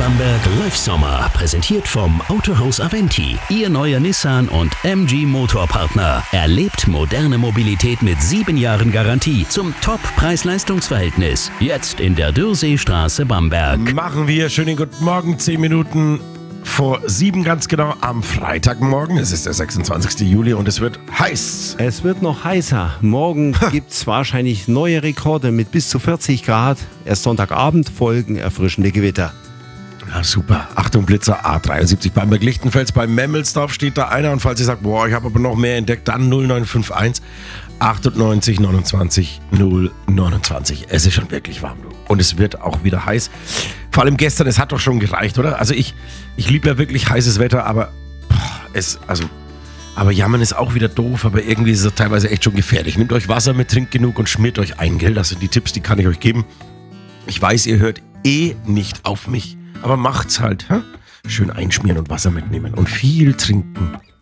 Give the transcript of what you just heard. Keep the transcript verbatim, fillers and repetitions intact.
Bamberg Live Sommer, präsentiert vom Autohaus Aventi, Ihr neuer Nissan und M G Motorpartner. Erlebt moderne Mobilität mit sieben Jahren Garantie zum Top-Preis-Leistungs-Verhältnis. Jetzt in der Dürrseestraße Bamberg. Machen wir schönen guten Morgen, zehn Minuten vor sieben ganz genau am Freitagmorgen. Es ist der sechsundzwanzigste Juli und es wird heiß. Es wird noch heißer. Morgen gibt es wahrscheinlich neue Rekorde mit bis zu vierzig Grad. Erst Sonntagabend folgen erfrischende Gewitter. Ja, super. Achtung, Blitzer A dreiundsiebzig Bamberg-Lichtenfels. Bei Memmelsdorf steht da einer und falls ihr sagt, boah, ich habe aber noch mehr entdeckt, dann null neun fünf eins achtundneunzig neunundzwanzig null neunundzwanzig. Es ist schon wirklich warm, du. Und es wird auch wieder heiß. Vor allem gestern, es hat doch schon gereicht, oder? Also ich, ich liebe ja wirklich heißes Wetter, aber boah, es, also, aber jammern ist auch wieder doof, aber irgendwie ist es teilweise echt schon gefährlich. Nehmt euch Wasser mit, trinkt genug und schmiert euch ein, gell? Das sind die Tipps, die kann ich euch geben. Ich weiß, ihr hört eh nicht auf mich, aber macht's halt, hä? Schön einschmieren und Wasser mitnehmen und viel trinken.